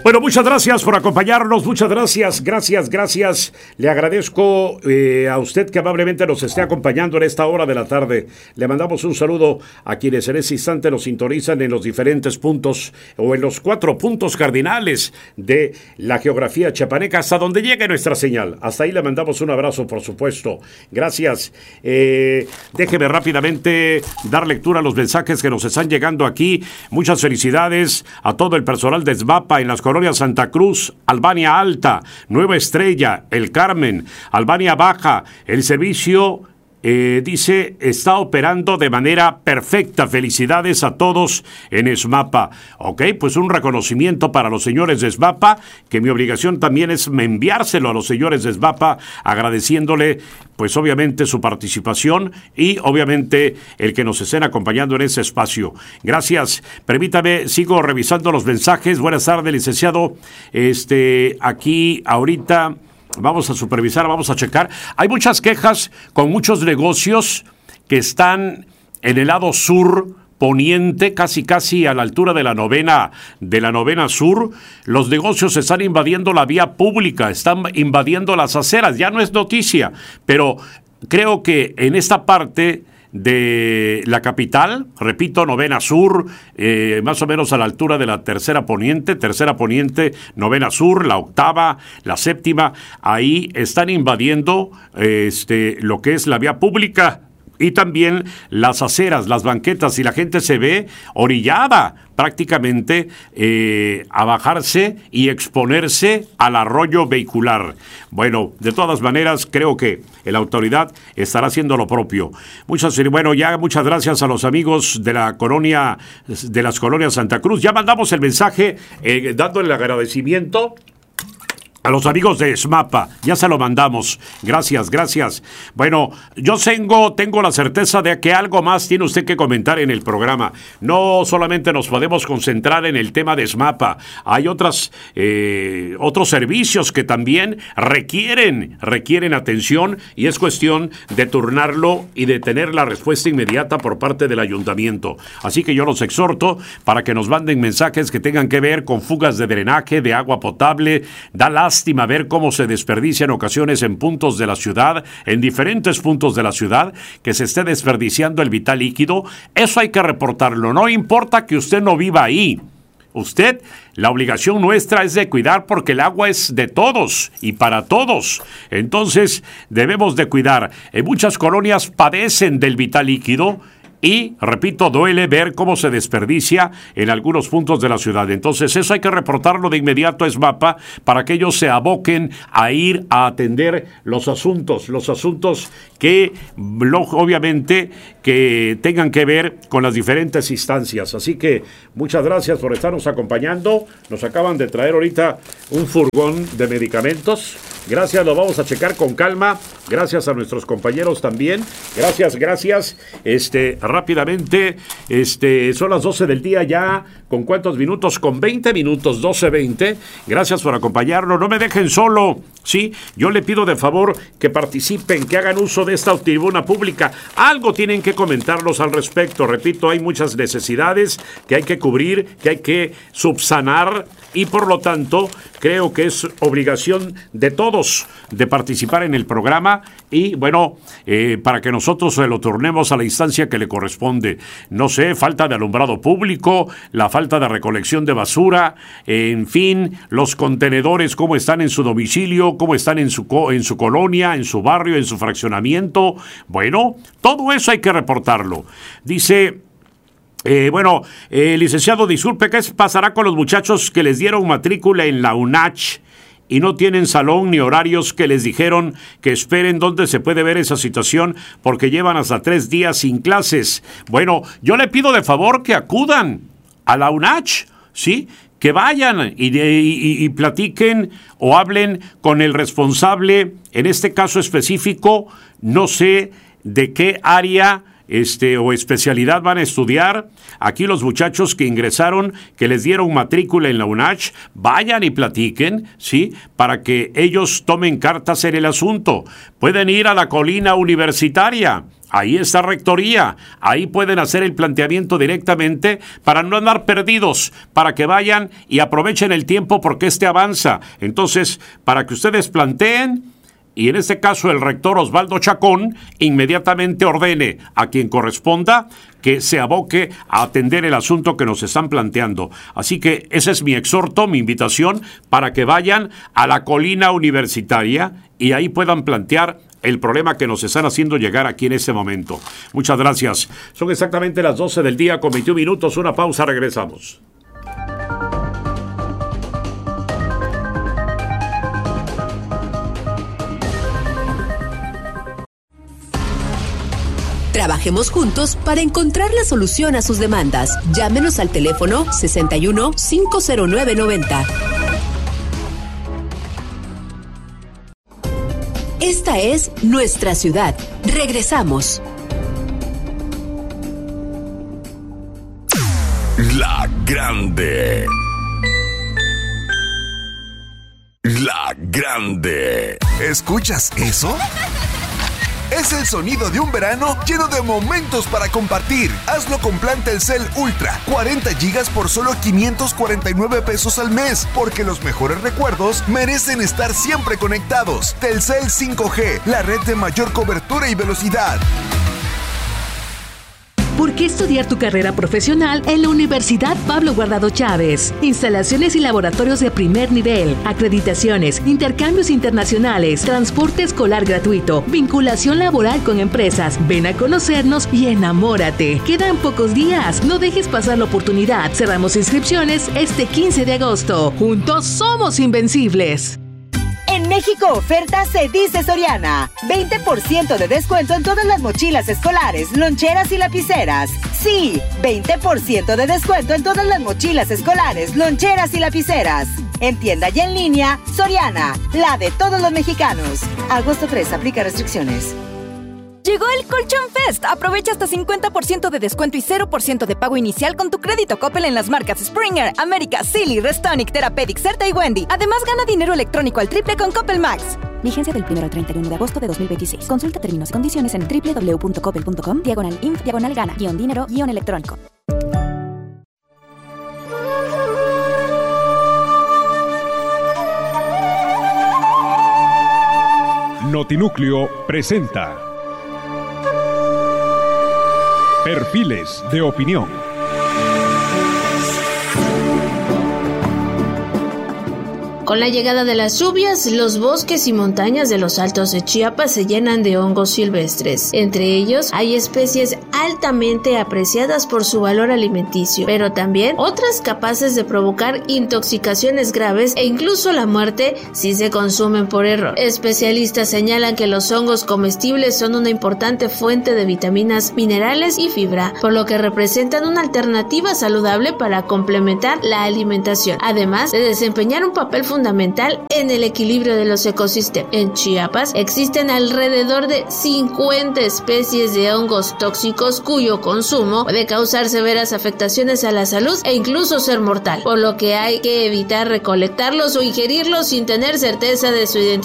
Bueno, muchas gracias por acompañarnos, muchas gracias, gracias. Le agradezco a usted que amablemente nos esté acompañando en esta hora de la tarde. Le mandamos un saludo a quienes en ese instante nos sintonizan en los diferentes puntos o en los 4 puntos cardinales de la geografía chiapaneca, hasta donde llegue nuestra señal. Hasta ahí le mandamos un abrazo, por supuesto. Gracias. Déjeme rápidamente dar lectura a los mensajes que nos están llegando aquí. Muchas felicidades a todo el personal de SMAPA en las colonias Santa Cruz, Albania Alta, Nueva Estrella, El Carmen, Albania Baja. El servicio dice, está operando de manera perfecta. Felicidades a todos en SMAPA. Ok, pues un reconocimiento para los señores de SMAPA, que mi obligación también es enviárselo a los señores de SMAPA, agradeciéndole, pues obviamente su participación y obviamente el que nos estén acompañando en ese espacio. Gracias. Permítame, sigo revisando los mensajes. Buenas tardes, licenciado. Aquí ahorita vamos a supervisar, vamos a checar. Hay muchas quejas con muchos negocios que están en el lado sur poniente, casi a la altura de la novena sur. Los negocios están invadiendo la vía pública, están invadiendo las aceras. Ya no es noticia, pero creo que en esta parte de la capital, repito, novena sur, más o menos a la altura de la tercera poniente, novena sur, la octava, la séptima, ahí están invadiendo lo que es la vía pública y también las aceras, las banquetas, y la gente se ve orillada prácticamente a bajarse y exponerse al arroyo vehicular. Bueno, de todas maneras, creo que la autoridad estará haciendo lo propio. Muchas gracias a los amigos de las colonias Santa Cruz. Ya mandamos el mensaje dándole el agradecimiento a los amigos de SMAPA, ya se lo mandamos. Gracias. Bueno, yo tengo la certeza de que algo más tiene usted que comentar en el programa. No solamente nos podemos concentrar en el tema de SMAPA. Hay otros servicios que también requieren atención, y es cuestión de turnarlo y de tener la respuesta inmediata por parte del ayuntamiento. Así que yo los exhorto para que nos manden mensajes que tengan que ver con fugas de drenaje, de agua potable. Da lástima ver cómo se desperdicia en ocasiones en puntos de la ciudad, en diferentes puntos de la ciudad, que se esté desperdiciando el vital líquido. Eso hay que reportarlo, no importa que usted no viva ahí. La obligación nuestra es de cuidar, porque el agua es de todos y para todos. Entonces, debemos de cuidar. En muchas colonias padecen del vital líquido y, repito, duele ver cómo se desperdicia en algunos puntos de la ciudad. Entonces, eso hay que reportarlo de inmediato a SMAPA para que ellos se aboquen a ir a atender los asuntos que, obviamente, que tengan que ver con las diferentes instancias. Así que, muchas gracias por estarnos acompañando. Nos acaban de traer ahorita un furgón de medicamentos. Gracias, lo vamos a checar con calma. Gracias a nuestros compañeros también. Gracias. Rápidamente, son las 12 del día ya. ¿Con cuántos minutos? Con 20 minutos, 12:20. Gracias por acompañarnos. No me dejen solo, ¿sí? Yo le pido de favor que participen, que hagan uso de esta tribuna pública. Algo tienen que comentarnos al respecto. Repito, hay muchas necesidades que hay que cubrir, que hay que subsanar, y por lo tanto creo que es obligación de todos de participar en el programa y, bueno, para que nosotros se lo turnemos a la instancia que le corresponde. No sé, falta de alumbrado público, la falta de recolección de basura, en fin, los contenedores, cómo están en su domicilio, cómo están en su colonia, en su barrio, en su fraccionamiento. Bueno, todo eso hay que reportarlo. Dice... licenciado, disculpe, ¿qué pasará con los muchachos que les dieron matrícula en la UNACH y no tienen salón ni horarios, que les dijeron que esperen? ¿Dónde se puede ver esa situación? Porque llevan hasta 3 días sin clases. Bueno, yo le pido de favor que acudan a la UNACH, ¿sí? Que vayan y platiquen o hablen con el responsable, en este caso específico, no sé de qué área o especialidad van a estudiar. Aquí los muchachos que ingresaron, que les dieron matrícula en la UNACH, vayan y platiquen, ¿sí? Para que ellos tomen cartas en el asunto. Pueden ir a la colina universitaria. Ahí está Rectoría, ahí pueden hacer el planteamiento directamente para no andar perdidos, para que vayan y aprovechen el tiempo porque avanza. Entonces, para que ustedes planteen, y en este caso el rector Osvaldo Chacón inmediatamente ordene a quien corresponda que se aboque a atender el asunto que nos están planteando. Así que ese es mi exhorto, mi invitación, para que vayan a la colina universitaria y ahí puedan plantear el problema que nos están haciendo llegar aquí en este momento. Muchas gracias. Son exactamente las 12 del día con 21 minutos. Una pausa, regresamos. Trabajemos juntos para encontrar la solución a sus demandas. Llámenos al teléfono 61 509 90. Esta es nuestra ciudad. Regresamos. La Grande. La Grande. ¿Escuchas eso? Es el sonido de un verano lleno de momentos para compartir. Hazlo con plan Telcel Ultra. 40 gigas por solo 549 pesos al mes. Porque los mejores recuerdos merecen estar siempre conectados. Telcel 5G, la red de mayor cobertura y velocidad. ¿Por qué estudiar tu carrera profesional en la Universidad Pablo Guardado Chávez? Instalaciones y laboratorios de primer nivel, acreditaciones, intercambios internacionales, transporte escolar gratuito, vinculación laboral con empresas. Ven a conocernos y enamórate. Quedan pocos días. No dejes pasar la oportunidad. Cerramos inscripciones este 15 de agosto. Juntos somos invencibles. En México oferta se dice Soriana. 20% de descuento en todas las mochilas escolares, loncheras y lapiceras. Sí, 20% de descuento en todas las mochilas escolares, loncheras y lapiceras. En tienda y en línea, Soriana, la de todos los mexicanos. Agosto 3, aplica restricciones. Llegó el Colchón Fest. Aprovecha hasta 50% de descuento y 0% de pago inicial con tu crédito Coppel en las marcas Springer, América, Silly, Restonic, Therapeutic, Certa y Wendy. Además, gana dinero electrónico al triple con Coppel Max. Vigencia del 1 al 31 de agosto de 2026. Consulta términos y condiciones en www.coppel.com/inf/gana-dinero-electrónico. Notinúcleo presenta Perfiles de Opinión. Con la llegada de las lluvias, los bosques y montañas de los Altos de Chiapas se llenan de hongos silvestres. Entre ellos, hay especies altamente apreciadas por su valor alimenticio, pero también otras capaces de provocar intoxicaciones graves e incluso la muerte si se consumen por error. Especialistas señalan que los hongos comestibles son una importante fuente de vitaminas, minerales y fibra, por lo que representan una alternativa saludable para complementar la alimentación, además de desempeñar un papel fundamental en el equilibrio de los ecosistemas. En Chiapas existen alrededor de 50 especies de hongos tóxicos cuyo consumo puede causar severas afectaciones a la salud e incluso ser mortal, por lo que hay que evitar recolectarlos o ingerirlos sin tener certeza de su identidad.